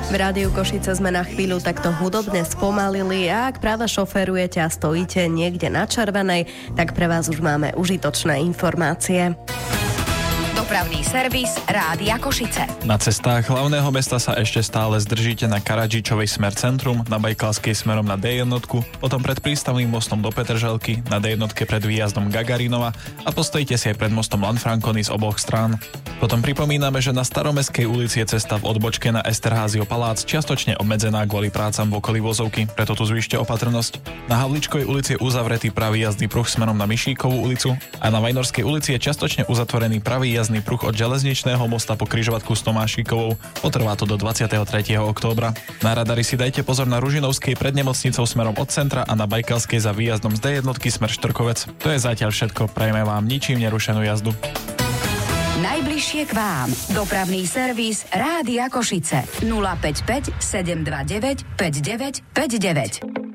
V Rádiu Košice sme na chvíľu takto hudobne spomalili a ak práve šoférujete a stojíte niekde na červenej, tak pre vás už máme užitočné informácie. Dopravný servis Rádia Košice. Na cestách hlavného mesta sa ešte stále zdržíte na Karadžičovej smer centrum, na Bajkalskej smerom na D1, potom pred prístavným mostom do Petržalky, na D1 pred výjazdom Gagarinova a postojíte si aj pred mostom Lanfranconi z oboch strán. Potom pripomíname, že na Staromestskej ulici je cesta v odbočke na Esterházio palác čiastočne obmedzená kvôli prácam v okolí vozovky, preto tu zvýšte opatrnosť. Na Havlíčkovej ulici je uzavretý pravý jazdný pruh smerom na Mišíkovú ulicu a na Vajnorskej ulici je čiastočne uzatvorený pravý jazdný pruh od železničného mosta po križovatku s Tomášikovou. Potrvá to do 23. októbra. Na radari si dajte pozor na Ružinovskej pred nemocnicou smerom od centra a na Bajkalskej za výjazdom z D1 smer Štrkovec. To je zatiaľ všetko. Prajme vám ničím nerušenú jazdu. Najbližšie k vám. Dopravný servis Rádia Košice. 055 729 5959.